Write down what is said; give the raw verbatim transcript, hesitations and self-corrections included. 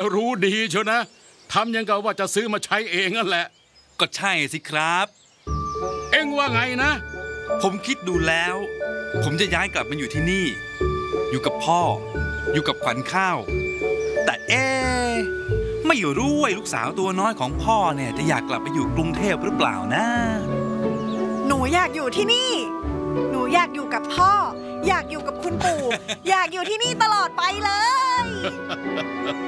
รู้ดีเชียวนะทำยังกับว่าจะซื้อมาใช้เองนั่นแหละก็ใช่สิครับเอ็งว่าไงนะผมคิดดูแล้วผมจะย้ายกลับมาอยู่ที่นี่อยู่กับพ่ออยู่กับขวัญข้าวแต่เอ๊ะไม่รู้ว่าลูกสาวตัวน้อยของพ่อเนี่ยจะอยากกลับไปอยู่กรุงเทพหรือเปล่านะหนูอยากอยู่ที่นี่หนูอยากอยู่กับพ่ออยากอยู่กับคุณปู่ อยากอยู่ที่นี่ตลอดไปเลย